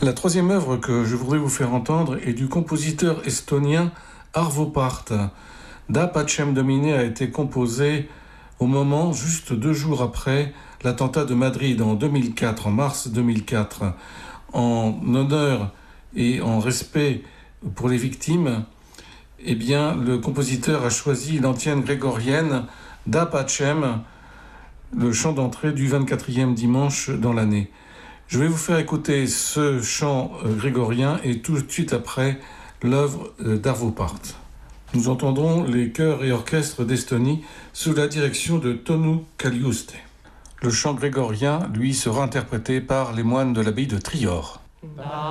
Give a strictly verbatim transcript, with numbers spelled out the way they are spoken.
La troisième œuvre que je voudrais vous faire entendre est du compositeur estonien Arvo Pärt. Da Pacem Domine a été composé au moment, juste deux jours après, l'attentat de Madrid en deux mille quatre, en mars deux mille quatre. En honneur et en respect pour les victimes, eh bien, le compositeur a choisi l'antienne grégorienne Da Pacem, le chant d'entrée du vingt-quatrième dimanche dans l'année. Je vais vous faire écouter ce chant grégorien et tout de suite après l'œuvre d'Arvo Pärt. Nous entendrons les chœurs et orchestres d'Estonie sous la direction de Tõnu Kaljuste. Le chant grégorien, lui, sera interprété par les moines de l'abbaye de Trior.